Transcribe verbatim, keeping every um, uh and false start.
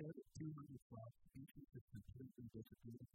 said, two hundred five species have completely disappeared